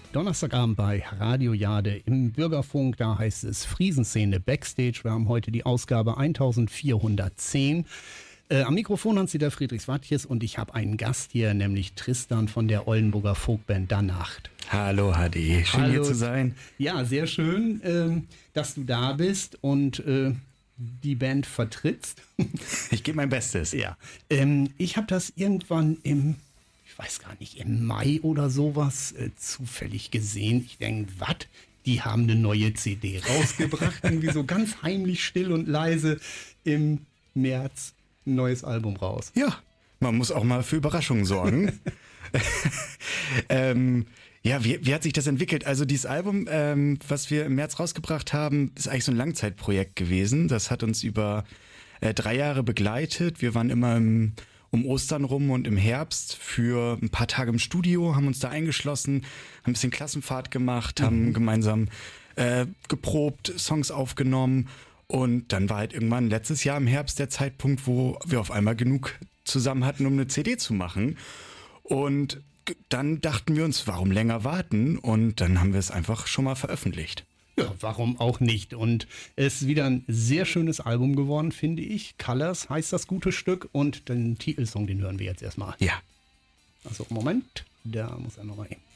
Donnerstagabend bei Radio Jade im Bürgerfunk, da heißt es Friesenszene Backstage. Wir haben heute die Ausgabe 1410. Am Mikrofon Hans-Dieter Friedrichs-Wattjes und ich habe einen Gast hier, nämlich Tristan von der Oldenburger Folkband Da Nacht. Hallo HD, schön hier zu sein. Ja, sehr schön, dass du da bist und die Band vertrittst. Ich gebe mein Bestes. Ja, ich habe das irgendwann im Mai oder sowas zufällig gesehen. Ich denke, was? Die haben eine neue CD rausgebracht, irgendwie so ganz heimlich, still und leise im März ein neues Album raus. Ja, man muss auch mal für Überraschungen sorgen. Ja, wie hat sich das entwickelt? Also dieses Album, was wir im März rausgebracht haben, ist eigentlich so ein Langzeitprojekt gewesen. Das hat uns über 3 Jahre begleitet. Wir waren immer um Ostern rum und im Herbst für ein paar Tage im Studio, haben uns da eingeschlossen, haben ein bisschen Klassenfahrt gemacht, haben gemeinsam geprobt, Songs aufgenommen und dann war halt irgendwann letztes Jahr im Herbst der Zeitpunkt, wo wir auf einmal genug zusammen hatten, um eine CD zu machen und dann dachten wir uns, warum länger warten und dann haben wir es einfach schon mal veröffentlicht. Ja, warum auch nicht? Und es ist wieder ein sehr schönes Album geworden, finde ich. Colors heißt das gute Stück und den Titelsong, den hören wir jetzt erstmal. Ja. Also Moment, da muss er nochmal hin.